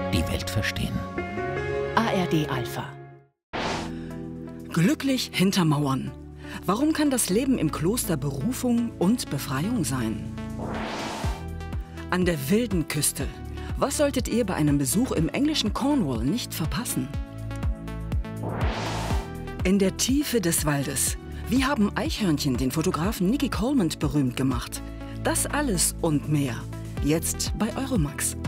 die Welt verstehen. ARD Alpha. Glücklich hinter Mauern. Warum kann das Leben im Kloster Berufung und Befreiung sein? An der wilden Küste. Was solltet ihr bei einem Besuch im englischen Cornwall nicht verpassen? In der Tiefe des Waldes. Wie haben Eichhörnchen den Fotografen Nicky Coleman berühmt gemacht? Das alles und mehr. Jetzt bei Euromax.